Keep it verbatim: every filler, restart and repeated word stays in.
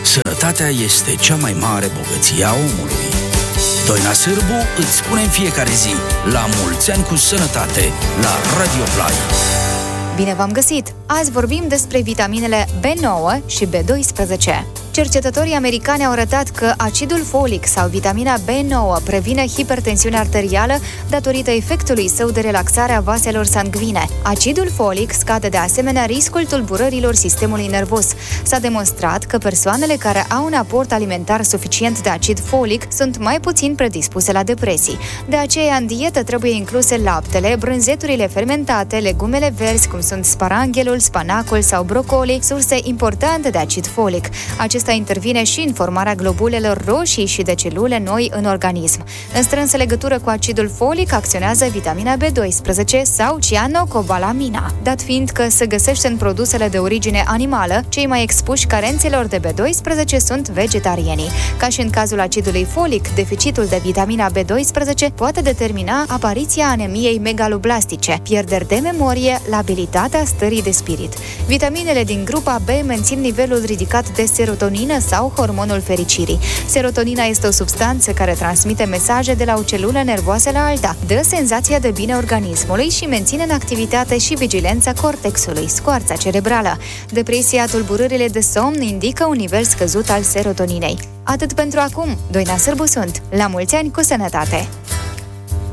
Sănătatea este cea mai mare bogăție a omului. Doina Sârbu îți spune în fiecare zi: la mulți ani cu sănătate, la Radio Play. Bine v-am găsit! Azi vorbim despre vitaminele B nouă și B doisprezece. Cercetătorii americani au arătat că acidul folic sau vitamina B nouă previne hipertensiunea arterială datorită efectului său de relaxare a vaselor sanguine. Acidul folic scade de asemenea riscul tulburărilor sistemului nervos. S-a demonstrat că persoanele care au un aport alimentar suficient de acid folic sunt mai puțin predispuse la depresii. De aceea, în dietă trebuie incluse laptele, brânzeturile fermentate, legumele verzi, cum sunt sparanghelul, spanacul sau brocoli, surse importante de acid folic. Acesta intervine și în formarea globulelor roșii și de celule noi în organism. În strânsă legătură cu acidul folic acționează vitamina B doisprezece sau cianocobalamina. Dat fiind că se găsește în produsele de origine animală, cei mai expuși carențelor de B doisprezece sunt vegetarienii. Ca și în cazul acidului folic, deficitul de vitamina B doisprezece poate determina apariția anemiei megaloblastice, pierderi de memorie, labilitatea stării de spirit. Vitaminele din grupa B mențin nivelul ridicat de serotonină sau hormonul fericirii. Serotonina este o substanță care transmite mesaje de la o celulă nervoasă la alta, dă senzația de bine organismului și menține în activitate și vigilența cortexului, scoarța cerebrală. Depresia, tulburările de somn indică un nivel scăzut al serotoninei. Atât pentru acum, Doina Sârbu sunt. La mulți ani cu sănătate!